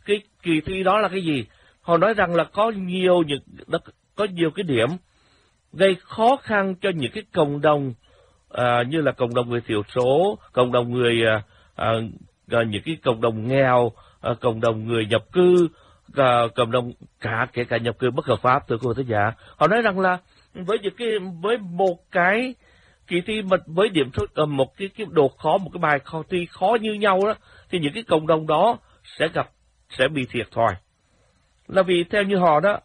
cái kỳ thi đó là cái gì? Họ nói rằng là có nhiều cái điểm gây khó khăn cho những cái cộng đồng như là cộng đồng người thiểu số, cộng đồng những cái cộng đồng nghèo, cộng đồng người nhập cư, cộng đồng kể cả nhập cư bất hợp pháp, thưa quý vị khán giả. Họ nói rằng là với một cái kỳ thi mà với điểm số một cái độ khó, một cái bài thi khó như nhau đó, thì những cái cộng đồng đó sẽ bị thiệt thòi. Là vì theo như họ đó,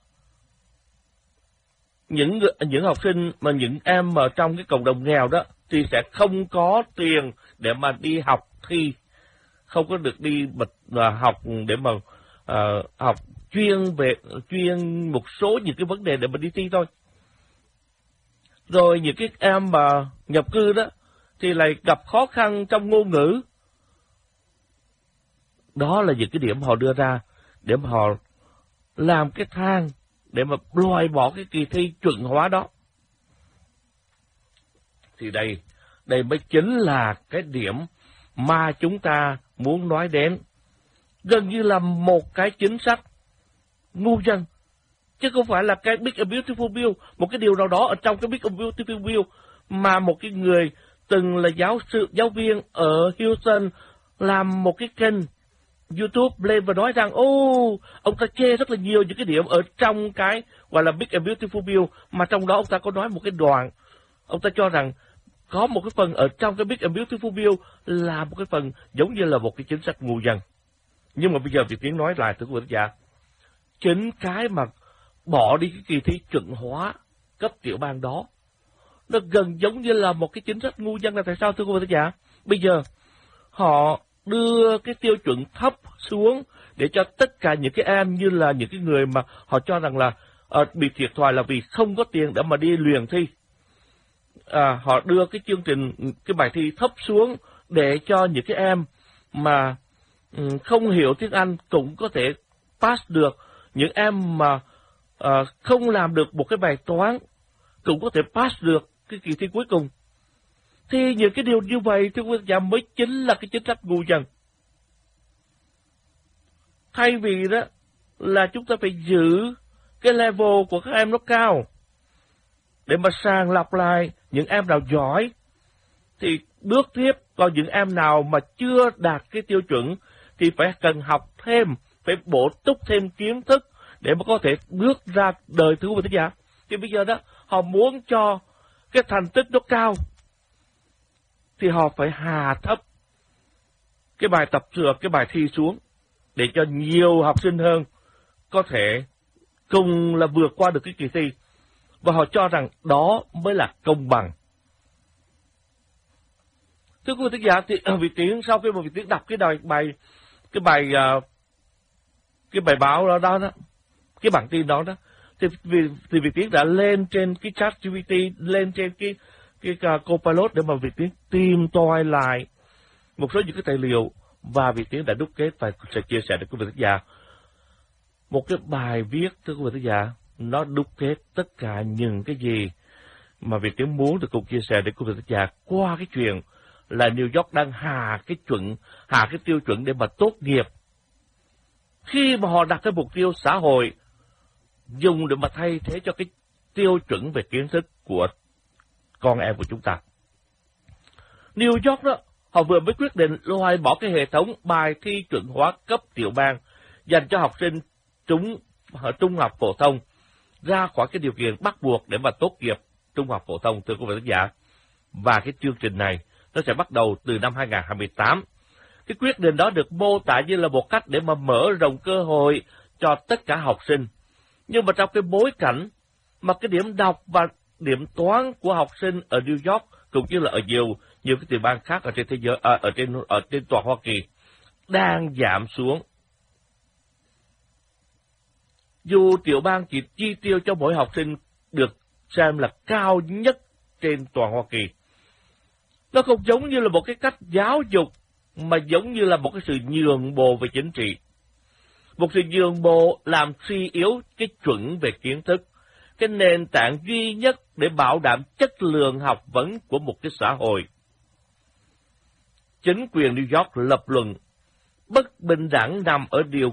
những học sinh mà những em ở trong cái cộng đồng nghèo đó thì sẽ không có tiền để mà đi học thi, không có được đi học để mà học chuyên một số những cái vấn đề để mà đi thi thôi. Rồi những cái em mà nhập cư đó thì lại gặp khó khăn trong ngôn ngữ. Đó là những cái điểm họ đưa ra để mà họ làm cái thang để mà loại bỏ cái kỳ thi chuẩn hóa đó. Thì đây mới chính là cái điểm mà chúng ta muốn nói đến. Gần như là một cái chính sách ngu dân, chứ không phải là cái Big and Beautiful Bill, một cái điều nào đó ở trong cái Big and Beautiful Bill mà một cái người từng là giáo viên ở Houston làm một cái kênh YouTube lên và nói rằng ông ta chê rất là nhiều những cái điểm ở trong cái gọi là Big and Beautiful Bill, mà trong đó ông ta có nói một cái đoạn, ông ta cho rằng có một cái phần ở trong cái Big and Beautiful Bill là một cái phần giống như là một cái chính sách ngu dân. Nhưng mà bây giờ Việt Tiến nói lại, thưa quý vị giả, chính cái mà bỏ đi cái kỳ thi chuẩn hóa cấp tiểu bang đó, nó gần giống như là một cái chính sách ngu dân. Là tại sao, thưa quý vị giả? Bây giờ họ đưa cái tiêu chuẩn thấp xuống để cho tất cả những cái em, như là những cái người mà họ cho rằng là bị thiệt thòi là vì không có tiền để mà đi luyện thi. Họ đưa cái chương trình, cái bài thi thấp xuống để cho những cái em mà không hiểu tiếng Anh cũng có thể pass được. Những em mà không làm được một cái bài toán cũng có thể pass được cái kỳ thi cuối cùng. Thì những cái điều như vậy thưa quý vị mới chính là cái chính sách ngu dân. Thay vì đó là chúng ta phải giữ cái level của các em nó cao để mà sàng lọc lại những em nào giỏi, thì bước tiếp còn những em nào mà chưa đạt cái tiêu chuẩn thì phải cần học thêm, phải bổ túc thêm kiến thức để mà có thể bước ra đời, thưa quý vị giả. Thì bây giờ đó họ muốn cho cái thành tích nó cao thì họ phải hạ thấp cái bài tập cái bài thi xuống để cho nhiều học sinh hơn có thể cùng là vượt qua được cái kỳ thi. Và họ cho rằng đó mới là công bằng. Thưa quý vị giả, thì Việt Tiến sau khi mà Việt Tiến đọc cái bài báo đó, cái bản tin đó thì Việt Tiến đã lên trên cái ChatGPT, lên trên cái Copilot để mà Việt Tiến tìm tòi lại một số những cái tài liệu, và Việt Tiến đã đúc kết và sẽ chia sẻ với quý vị khán giả. Một cái bài viết, thưa quý vị khán giả, nó đúc kết tất cả những cái gì mà Việt Tiến muốn được cùng chia sẻ để quý vị khán giả qua cái chuyện là New York đang hạ cái tiêu chuẩn để mà tốt nghiệp. Khi mà họ đặt cái mục tiêu xã hội dùng để mà thay thế cho cái tiêu chuẩn về kiến thức của con em của chúng ta. New York đó, họ vừa mới quyết định loại bỏ cái hệ thống bài thi chuẩn hóa cấp tiểu bang dành cho học sinh trung học phổ thông ra khỏi cái điều kiện bắt buộc để mà tốt nghiệp trung học phổ thông, thưa quý vị khán giả. Và cái chương trình này nó sẽ bắt đầu từ năm 2028. Cái quyết định đó được mô tả như là một cách để mà mở rộng cơ hội cho tất cả học sinh. Nhưng mà trong cái bối cảnh mà cái điểm đọc và điểm toán của học sinh ở New York cũng như là ở nhiều cái tiểu bang khác ở trên thế giới, ở trên toàn Hoa Kỳ đang giảm xuống. Dù tiểu bang chỉ chi tiêu cho mỗi học sinh được xem là cao nhất trên toàn Hoa Kỳ, nó không giống như là một cái cách giáo dục, mà giống như là một cái sự nhường bộ về chính trị. Một sự nhường bộ làm suy yếu cái chuẩn về kiến thức, cái nền tảng duy nhất để bảo đảm chất lượng học vấn của một cái xã hội. Chính quyền New York lập luận bất bình đẳng nằm ở điều